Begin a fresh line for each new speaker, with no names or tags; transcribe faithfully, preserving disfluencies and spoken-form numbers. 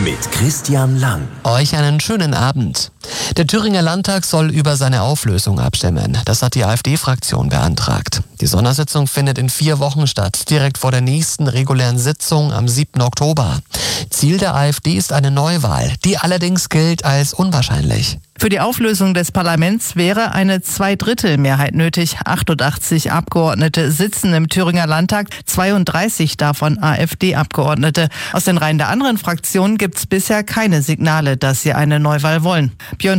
mit Christian Lang.
Euch einen schönen Abend. Der Thüringer Landtag soll über seine Auflösung abstimmen. Das hat die AfD-Fraktion beantragt. Die Sondersitzung findet in vier Wochen statt, direkt vor der nächsten regulären Sitzung am siebten Oktober. Ziel der AfD ist eine Neuwahl, die allerdings gilt als unwahrscheinlich.
Für die Auflösung des Parlaments wäre eine Zweidrittelmehrheit nötig. achtundachtzig Abgeordnete sitzen im Thüringer Landtag, zweiunddreißig davon AfD-Abgeordnete. Aus den Reihen der anderen Fraktionen gibt es bisher keine Signale, dass sie eine Neuwahl wollen. Björn